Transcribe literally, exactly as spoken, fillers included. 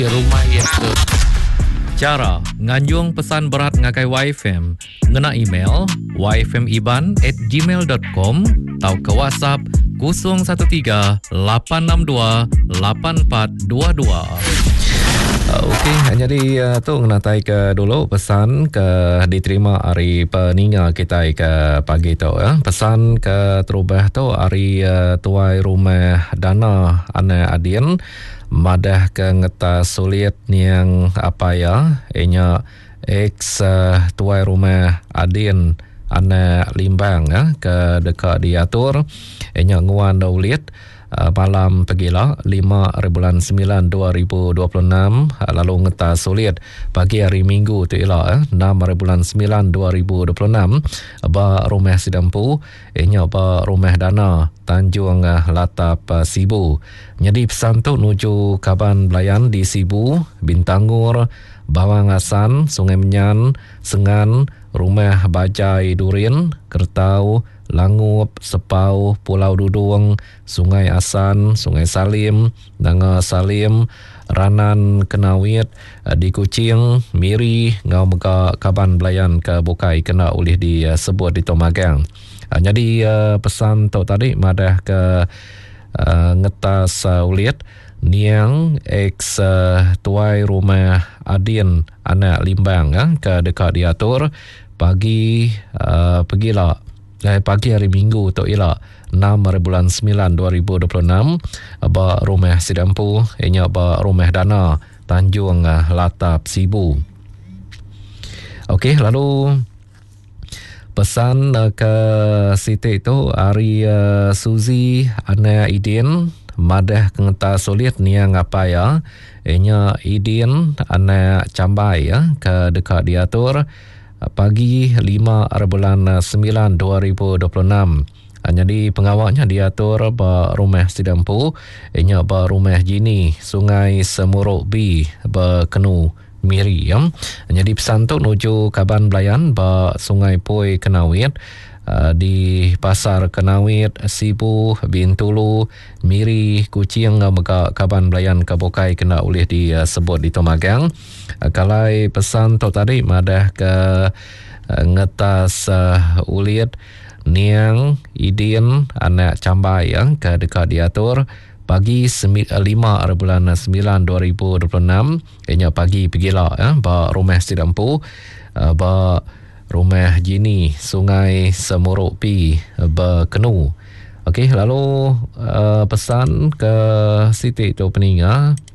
di rumah yang ke. Cara nganjung pesan berat ngakai Y F M ngena email y f m iban at gmail dot com atau ke WhatsApp kosong satu tiga lapan enam dua lapan empat dua dua. Uh, Okey, jadi uh, tu ngenatai ke dulu pesan ke diterima hari peninga kita ke pagi tu ya. Pesan ke terubah tu hari uh, tuai rumah dana ane adien madah ke ngeta sulit yang apa ya inya ex uh, tuai rumah adien ane limbang ya ke dekat diatur inya nguan daulit Uh, malam pegila lima bulan sembilan dua ribu dua puluh enam uh, lalu ngeta sulit pagi hari Minggu tu ialah eh, enam bulan sembilan dua ribu dua puluh enam ba rumah sidampu inya ba rumah dana Tanjung uh, Latap uh, Sibu. Jadi pesan tu nuju Kaban Belayan di Sibu, Bintangur, Bawang Asan, Sungai Menyan, Sengan, Rumah Bajai Durin, Kertau, Langup, Sepau, Pulau Dudung, Sungai Asan, Sungai Salim, Danga Salim, Ranan Kenawit, di Kuching, Miri, Ngau Mega Kaban Belayan ke Bukai kena oleh disebut di Tomagang. Jadi pesan tu tadi madah ke uh, ngetas uh, ulit niang ex uh, tuai rumah adien anak limbang uh, ke dekat diatur pagi uh, pergilah eh, pagi hari Minggu tu ialah enam bulan sembilan dua ribu dua puluh enam ba rumah sidampu ianya ba rumah dana Tanjung uh, Latap Sibu. Okey, lalu pesan uh, ke Siti tu hari uh, Suzy Ana Idin madah kengeta sulit niang apa ya inya Idin Ana Cambai ya ke dekat diatur uh, pagi lima bulan sembilan dua ribu dua puluh enam. Uh, jadi pengawalnya diatur ba rumah sidampu inya ba rumah Jini Sungai Semuruk B ba Kenu Miri ya. Jadi pesan tu nuju Kaban Belayan ba Sungai Poi Kenawit uh, di Pasar Kenawit Sibu Bintulu Miri Kuching mega Kaban Belayan ke Bukai kena oleh disebut uh, di Tomagang. Uh, kalai pesan tu tadi madah ke uh, ngetas uh, ulit niang Idin anak Cambai ya ke dekat diatur pagi lima bulan sembilan dua ribu dua puluh enam ianya pagi pergilah ya ba rumah sidampu uh, ba rumah Jini Sungai Semuruk Pi ba Kenu. Okey, lalu uh, pesan ke Siti tu peninga